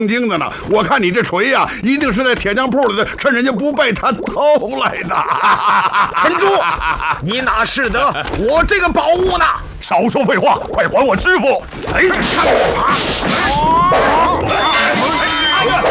精的呢。我看你这锤呀，一定是在铁匠铺里的，趁人家不备，他偷来的。 陈珠，你哪识得我这个宝物呢？ 少说废话，快还我师傅！哎，看我